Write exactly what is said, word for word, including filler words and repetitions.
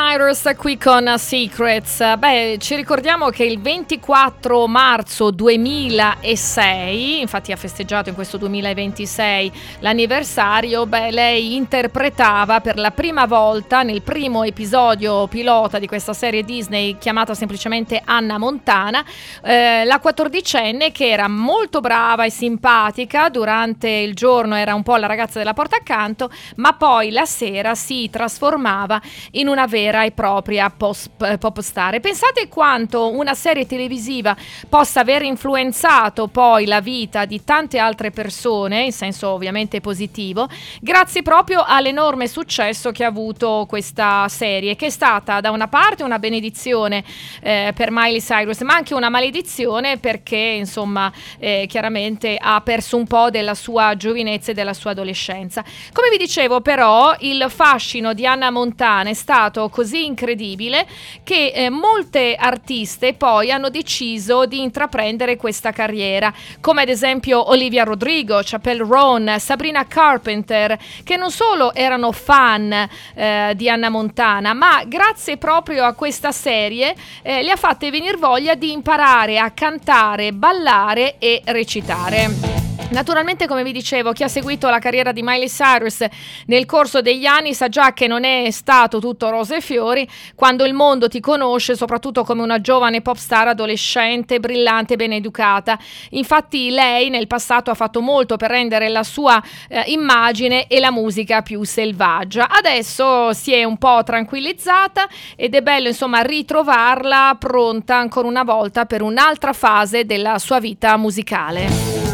Cyrus qui con Secrets. Beh, ci ricordiamo che il ventiquattro marzo duemilasei, infatti ha festeggiato in questo duemilaventisei l'anniversario, beh, lei interpretava per la prima volta nel primo episodio pilota di questa serie Disney chiamata semplicemente Hannah Montana, eh, la quattordicenne che era molto brava e simpatica. Durante il giorno era un po' la ragazza della porta accanto, ma poi la sera si trasformava in una vera e propria post, pop star. E pensate quanto una serie televisiva possa aver influenzato poi la vita di tante altre persone, in senso ovviamente positivo, grazie proprio all'enorme successo che ha avuto questa serie, che è stata da una parte una benedizione eh, per Miley Cyrus, ma anche una maledizione perché insomma eh, chiaramente ha perso un po' della sua giovinezza e della sua adolescenza. Come vi dicevo, però, il fascino di Hannah Montana è stato così incredibile che eh, molte artiste poi hanno deciso di intraprendere questa carriera, come ad esempio Olivia Rodrigo, Chappelle Roan, Sabrina Carpenter, che non solo erano fan eh, di Hannah Montana, ma grazie proprio a questa serie eh, le ha fatte venire voglia di imparare a cantare, ballare e recitare. Naturalmente, come vi dicevo, chi ha seguito la carriera di Miley Cyrus nel corso degli anni sa già che non è stato tutto rose e fiori quando il mondo ti conosce soprattutto come una giovane pop star adolescente, brillante e ben educata. Infatti lei nel passato ha fatto molto per rendere la sua eh, immagine e la musica più selvaggia. Adesso si è un po' tranquillizzata ed è bello insomma ritrovarla pronta ancora una volta per un'altra fase della sua vita musicale.